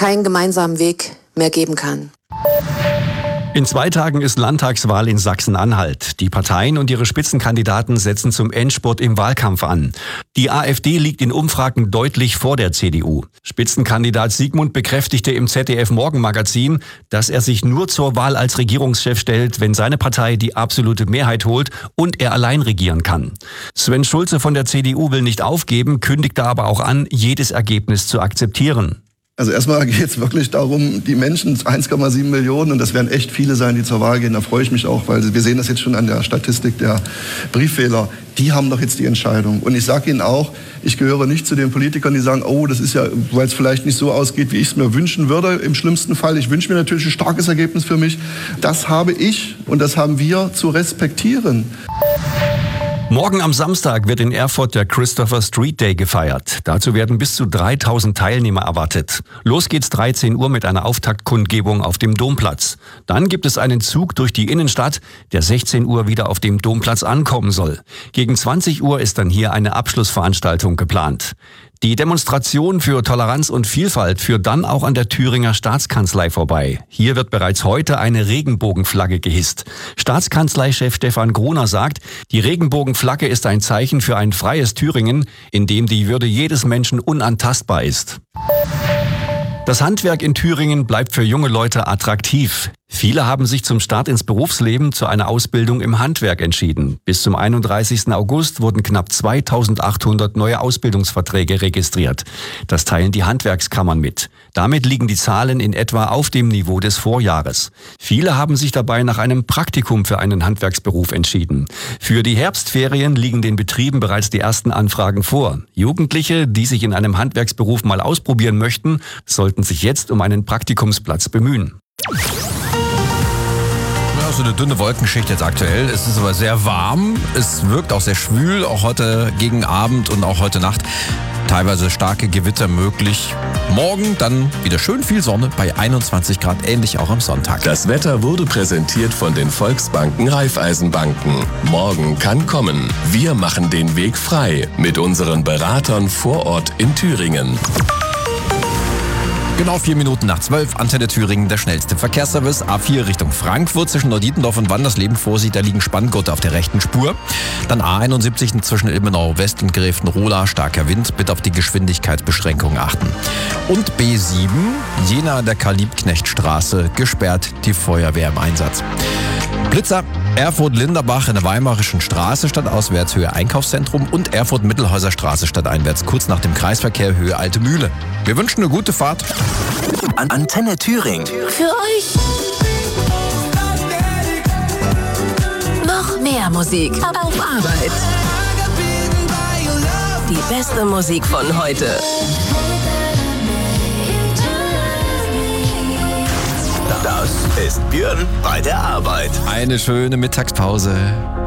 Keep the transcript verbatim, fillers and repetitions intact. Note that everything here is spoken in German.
keinen gemeinsamen Weg mehr geben kann. In zwei Tagen ist Landtagswahl in Sachsen-Anhalt. Die Parteien und ihre Spitzenkandidaten setzen zum Endspurt im Wahlkampf an. Die AfD liegt in Umfragen deutlich vor der C D U. Spitzenkandidat Siegmund bekräftigte im Z D F-Morgenmagazin, dass er sich nur zur Wahl als Regierungschef stellt, wenn seine Partei die absolute Mehrheit holt und er allein regieren kann. Sven Schulze von der C D U will nicht aufgeben, kündigte aber auch an, jedes Ergebnis zu akzeptieren. Also erstmal geht es wirklich darum, die Menschen, eins Komma sieben Millionen, und das werden echt viele sein, die zur Wahl gehen, da freue ich mich auch, weil wir sehen das jetzt schon an der Statistik der Briefwähler, die haben doch jetzt die Entscheidung. Und ich sage Ihnen auch, ich gehöre nicht zu den Politikern, die sagen, oh, das ist ja, weil es vielleicht nicht so ausgeht, wie ich es mir wünschen würde, im schlimmsten Fall. Ich wünsche mir natürlich ein starkes Ergebnis für mich. Das habe ich und das haben wir zu respektieren. Morgen am Samstag wird in Erfurt der Christopher Street Day gefeiert. Dazu werden bis zu dreitausend Teilnehmer erwartet. Los geht's dreizehn Uhr mit einer Auftaktkundgebung auf dem Domplatz. Dann gibt es einen Zug durch die Innenstadt, der sechzehn Uhr wieder auf dem Domplatz ankommen soll. Gegen zwanzig Uhr ist dann hier eine Abschlussveranstaltung geplant. Die Demonstration für Toleranz und Vielfalt führt dann auch an der Thüringer Staatskanzlei vorbei. Hier wird bereits heute eine Regenbogenflagge gehisst. Staatskanzleichef Stefan Gruner sagt, die Regenbogenflagge ist ein Zeichen für ein freies Thüringen, in dem die Würde jedes Menschen unantastbar ist. Das Handwerk in Thüringen bleibt für junge Leute attraktiv. Viele haben sich zum Start ins Berufsleben zu einer Ausbildung im Handwerk entschieden. Bis zum einunddreißigsten August wurden knapp zweitausendachthundert neue Ausbildungsverträge registriert. Das teilen die Handwerkskammern mit. Damit liegen die Zahlen in etwa auf dem Niveau des Vorjahres. Viele haben sich dabei nach einem Praktikum für einen Handwerksberuf entschieden. Für die Herbstferien liegen den Betrieben bereits die ersten Anfragen vor. Jugendliche, die sich in einem Handwerksberuf mal ausprobieren möchten, sollten sich jetzt um einen Praktikumsplatz bemühen. So eine dünne Wolkenschicht jetzt aktuell. Es ist aber sehr warm. Es wirkt auch sehr schwül, auch heute gegen Abend und auch heute Nacht. Teilweise starke Gewitter möglich. Morgen dann wieder schön viel Sonne bei einundzwanzig Grad, ähnlich auch am Sonntag. Das Wetter wurde präsentiert von den Volksbanken Raiffeisenbanken. Morgen kann kommen. Wir machen den Weg frei mit unseren Beratern vor Ort in Thüringen. Genau vier Minuten nach zwölf, Antenne Thüringen, der schnellste Verkehrsservice. A vier Richtung Frankfurt zwischen Neudietendorf und Wandersleben vorsieht, da liegen Spanngurte auf der rechten Spur. Dann A einundsiebzig zwischen Ilmenau West und Gräfenrola, starker Wind, bitte auf die Geschwindigkeitsbeschränkungen achten. Und B sieben, Jena der Karl-Liebknecht-Straße, gesperrt, die Feuerwehr im Einsatz. Blitzer, Erfurt-Linderbach in der Weimarischen Straße stadtauswärts Höhe Einkaufszentrum und Erfurt-Mittelhäuser Straße stadteinwärts kurz nach dem Kreisverkehr Höhe Alte Mühle. Wir wünschen eine gute Fahrt. An Antenne Thüringen. Für euch. Noch mehr Musik auf Arbeit. Die beste Musik von heute. Das ist Björn bei der Arbeit. Eine schöne Mittagspause.